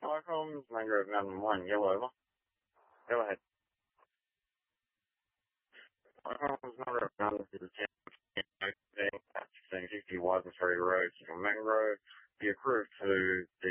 Telecoms, Mangrove Mountain 1, yellow over. Go ahead. Telecoms, Mangrove Mountain to the 10, 1550 Wiseman Ferry Road, Central Mangrove. Be approved to